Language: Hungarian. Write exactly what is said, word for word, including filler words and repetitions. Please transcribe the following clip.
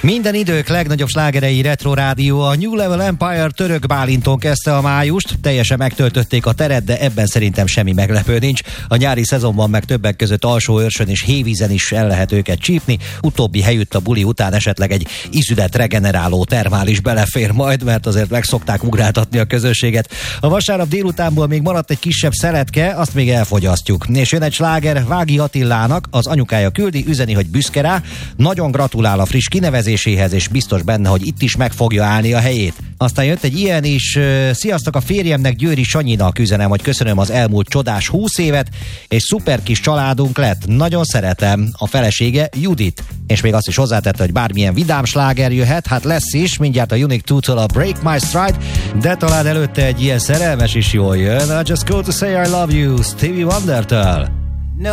Minden idők legnagyobb slágerei Retro Rádió, a New Level Empire Török Bálinton kezdte a májust, teljesen megtöltötték a teret, de ebben szerintem semmi meglepő nincs. A nyári szezonban meg többek között Alsóőrsön és Hévízen is el lehet őket csípni, utóbbi helyütt a buli után esetleg egy izület regeneráló termál is belefér majd, mert azért meg szokták ugráltatni a közönséget. A vasárnap délutánból még maradt egy kisebb szeletke, azt még elfogyasztjuk. És jön egy sláger Vági Attilának, az anyukája küldi, üzeni, hogy büszke rá, nagyon gratulál a friss kinevezéséhez, és biztos benne, hogy itt is meg fogja állni a helyét. Aztán jött egy ilyen is, sziasztok, a férjemnek, Győri Sanyinak üzenem, hogy köszönöm az elmúlt csodás húsz évet, és szuper kis családunk lett, nagyon szeretem. A felesége Judit, és még azt is hozzátette, hogy bármilyen vidám sláger jöhet, hát lesz is, mindjárt a Unique Two-től a Break My Stride, de talán előtte egy ilyen szerelmes is jól jön. I just go to say I love you, Stevie Wonder-től.